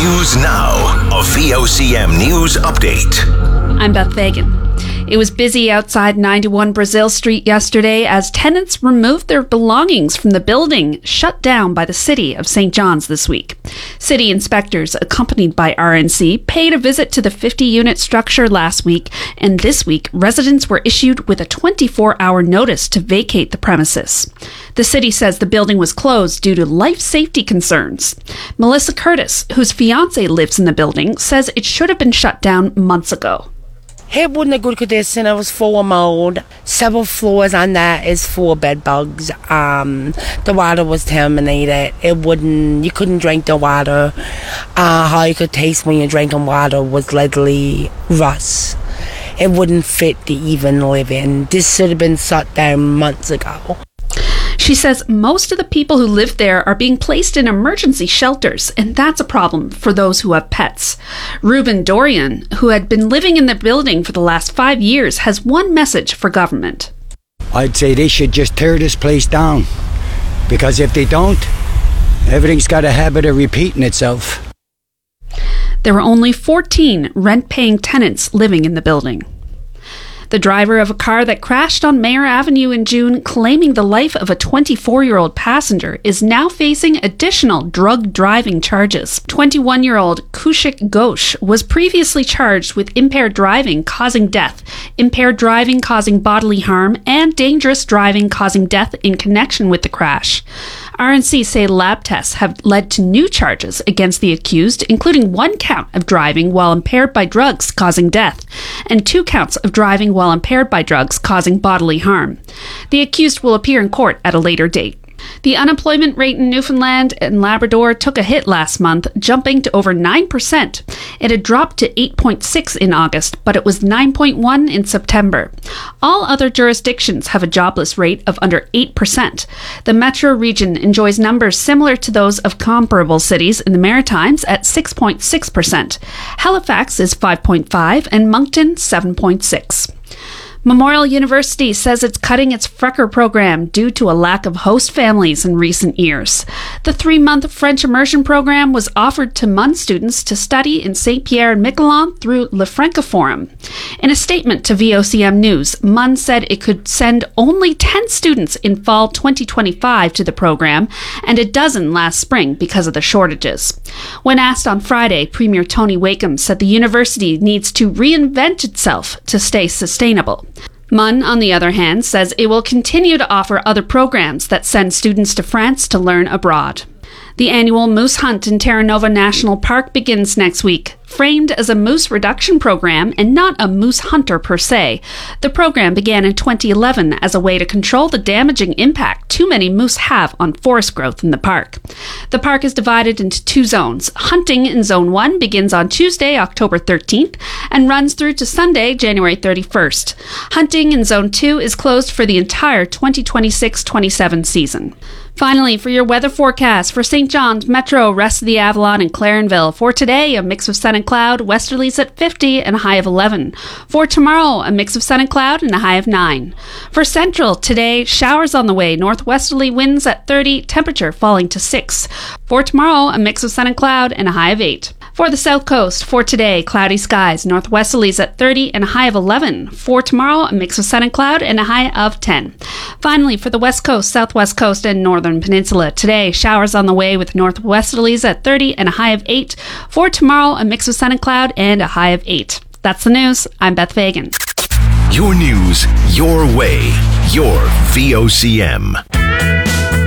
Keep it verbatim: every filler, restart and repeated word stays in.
News Now, a V O C M News Update. I'm Beth Fagan. It was busy outside ninety-one Brazil Street yesterday as tenants removed their belongings from the building shut down by the city of Saint John's this week. City inspectors, accompanied by R N C, paid a visit to the fifty-unit structure last week, and this week residents were issued with a twenty-four hour notice to vacate the premises. The city says the building was closed due to life safety concerns. Melissa Curtis, whose fiancé lives in the building, says it should have been shut down months ago. It wasn't a good condition. It was full of mold. Several floors on that is full of bed bugs. Um, the water was contaminated. It wouldn't. You couldn't drink the water. Uh, how you could taste when you're drinking water was literally rust. It wouldn't fit to even live in. This should have been shut down months ago. She says most of the people who live there are being placed in emergency shelters, and that's a problem for those who have pets. Ruben Dorian, who had been living in the building for the last five years, has one message for government. I'd say they should just tear this place down, because if they don't, everything's got a habit of repeating itself. There were only fourteen rent-paying tenants living in the building. The driver of a car that crashed on Mayor Avenue in June, claiming the life of a twenty-four-year-old passenger, is now facing additional drug driving charges. twenty-one-year-old Kushik Ghosh was previously charged with impaired driving causing death, impaired driving causing bodily harm, and dangerous driving causing death in connection with the crash. R N C say lab tests have led to new charges against the accused, including one count of driving while impaired by drugs causing death, and two counts of driving while impaired by drugs causing bodily harm. The accused will appear in court at a later date. The unemployment rate in Newfoundland and Labrador took a hit last month, jumping to over nine percent. It had dropped to eight point six in August, but it was nine point one in September. All other jurisdictions have a jobless rate of under eight percent. The metro region enjoys numbers similar to those of comparable cities in the Maritimes at six point six percent. Halifax is five point five and Moncton seven point six. Memorial University says it's cutting its Frecker program due to a lack of host families in recent years. The three-month French immersion program was offered to M U N students to study in Saint Pierre and Miquelon through Le Francoforum. In a statement to V O C M News, M U N said it could send only ten students in fall twenty twenty-five to the program and a dozen last spring because of the shortages. When asked on Friday, Premier Tony Wakeham said the university needs to reinvent itself to stay sustainable. M U N, on the other hand, says it will continue to offer other programs that send students to France to learn abroad. The annual moose hunt in Terra Nova National Park begins next week. Framed as a moose reduction program and not a moose hunter per se, the program began in twenty eleven as a way to control the damaging impact too many moose have on forest growth in the park. The park is divided into two zones. Hunting in Zone one begins on Tuesday, October thirteenth, and runs through to Sunday, January thirty-first. Hunting in Zone two is closed for the entire twenty twenty-six twenty-seven season. Finally, for your weather forecast for Saint John's, Metro, rest of the Avalon, and Clarenville. For today, a mix of sun and cloud, westerlies at fifty and a high of eleven. For tomorrow, a mix of sun and cloud and a high of nine. For Central, today, showers on the way, northwesterly winds at thirty, temperature falling to six. For tomorrow, a mix of sun and cloud and a high of eight. For the South Coast, for today, cloudy skies, northwesterlies at thirty and a high of eleven. For tomorrow, a mix of sun and cloud and a high of ten. Finally, for the West Coast, Southwest Coast, and Northern Peninsula, today, showers on the way with northwesterlies at thirty and a high of eight. For tomorrow, a mix of sun and cloud and a high of eight. That's the news. I'm Beth Fagan. Your news, your way, your V O C M.